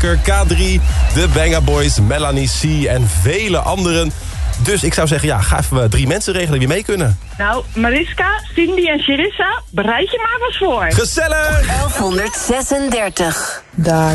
Parker, K3, de Banga Boys, Melanie C en vele anderen. Dus ik zou zeggen, ga even 3 mensen regelen die mee kunnen. Nou, Mariska, Cindy en Charissa, bereid je maar wat voor. Gezellig! 1136. Daar